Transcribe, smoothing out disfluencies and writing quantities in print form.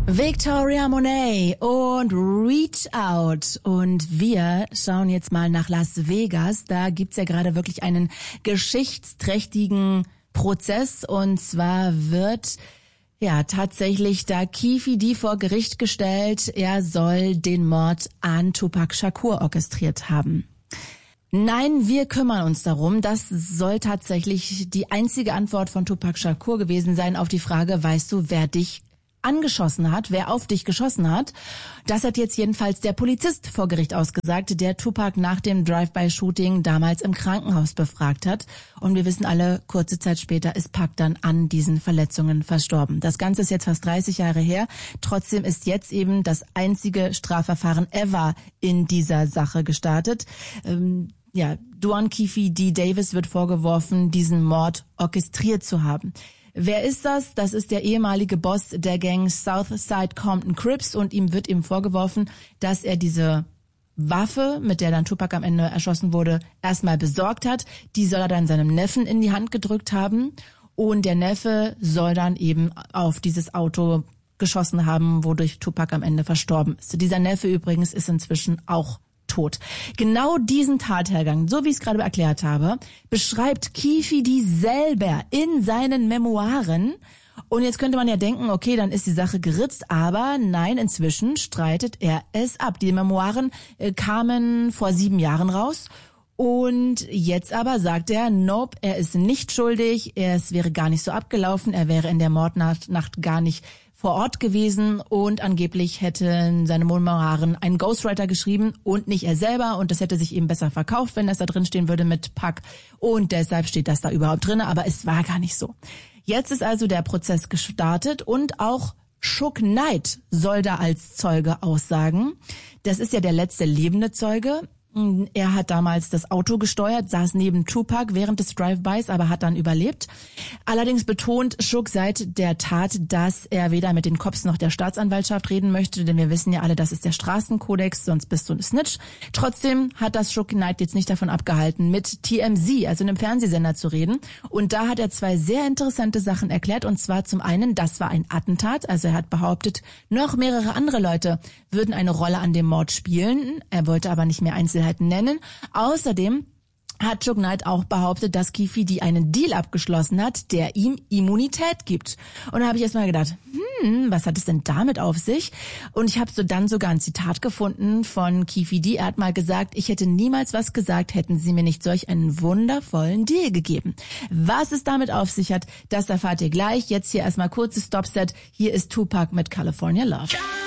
Victoria Monet und Reach Out. Und wir schauen jetzt mal nach Las Vegas. Da gibt's ja gerade wirklich einen geschichtsträchtigen Prozess. Und zwar wird tatsächlich da Keffe D vor Gericht gestellt. Er soll den Mord an Tupac Shakur orchestriert haben. Nein, wir kümmern uns darum. Das soll tatsächlich die einzige Antwort von Tupac Shakur gewesen sein auf die Frage, weißt du, wer dich angeschossen hat, wer auf dich geschossen hat. Das hat jetzt jedenfalls der Polizist vor Gericht ausgesagt, der Tupac nach dem Drive-by-Shooting damals im Krankenhaus befragt hat. Und wir wissen alle, kurze Zeit später ist Pac dann an diesen Verletzungen verstorben. Das Ganze ist jetzt fast 30 Jahre her. Trotzdem ist jetzt eben das einzige Strafverfahren ever in dieser Sache gestartet. Duane Keffe D. Davis wird vorgeworfen, diesen Mord orchestriert zu haben. Wer ist das? Das ist der ehemalige Boss der Gang Southside Compton Crips und ihm wird eben vorgeworfen, dass er diese Waffe, mit der dann Tupac am Ende erschossen wurde, erstmal besorgt hat. Die soll er dann seinem Neffen in die Hand gedrückt haben und der Neffe soll dann eben auf dieses Auto geschossen haben, wodurch Tupac am Ende verstorben ist. Dieser Neffe übrigens ist inzwischen auch tot. Genau diesen Tathergang, so wie ich es gerade erklärt habe, beschreibt Keffe D. selber in seinen Memoiren. Und jetzt könnte man ja denken, okay, dann ist die Sache geritzt, aber nein, inzwischen streitet er es ab. Die Memoiren kamen vor 7 Jahren raus. Und jetzt aber sagt er, nope, er ist nicht schuldig, es wäre gar nicht so abgelaufen, er wäre in der Mordnacht gar nicht vor Ort gewesen und angeblich hätten seine Memoiren ein Ghostwriter geschrieben und nicht er selber und das hätte sich eben besser verkauft, wenn das da drin stehen würde mit Pac und deshalb steht das da überhaupt drin, aber es war gar nicht so. Jetzt ist also der Prozess gestartet und auch Suge Knight soll da als Zeuge aussagen. Das ist ja der letzte lebende Zeuge. Er hat damals das Auto gesteuert, saß neben Tupac während des Drive-Bys, aber hat dann überlebt. Allerdings betont Suge seit der Tat, dass er weder mit den Cops noch der Staatsanwaltschaft reden möchte, denn wir wissen ja alle, das ist der Straßenkodex, sonst bist du ein Snitch. Trotzdem hat das Suge Knight jetzt nicht davon abgehalten, mit TMZ, also einem Fernsehsender, zu reden. Und da hat er 2 sehr interessante Sachen erklärt. Und zwar zum einen, das war ein Attentat. Also er hat behauptet, noch mehrere andere Leute würden eine Rolle an dem Mord spielen. Er wollte aber nicht mehr Einzelheiten nennen. Außerdem hat Suge Knight auch behauptet, dass Keffe D. einen Deal abgeschlossen hat, der ihm Immunität gibt. Und da habe ich erst mal gedacht, was hat es denn damit auf sich? Und ich habe dann sogar ein Zitat gefunden von Keffe D. Er hat mal gesagt, ich hätte niemals was gesagt, hätten sie mir nicht solch einen wundervollen Deal gegeben. Was es damit auf sich hat, das erfahrt ihr gleich. Jetzt hier erstmal kurzes Stopset. Hier ist Tupac mit California Love.